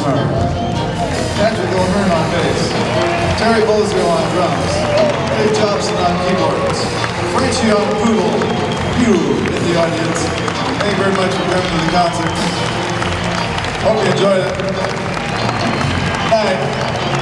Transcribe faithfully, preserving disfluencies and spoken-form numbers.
O'Hearn. Patrick O'Hearn on bass. Terry Bozio on drums. Dave Jobson on keyboards. French Young Poodle, you in the audience. Thank you very much for coming to the concert. Hope you enjoyed it. Bye.